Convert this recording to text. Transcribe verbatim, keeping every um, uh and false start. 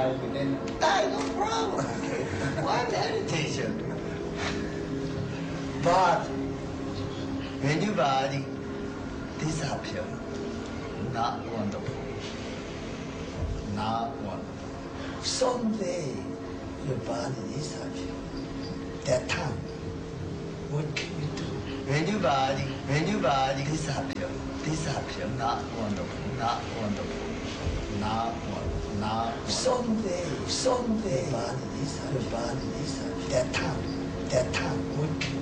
life, and then die, no problem. Why meditation? But when your body disappears, not wonderful. Not wonderful. Someday your body disappears. That time, what can you do? When your body, when your body disappears, disappears, not wonderful, not wonderful, not wonderful, not wonderful. Someday, someday, your body disappears, your body disappears. That time, that time, what can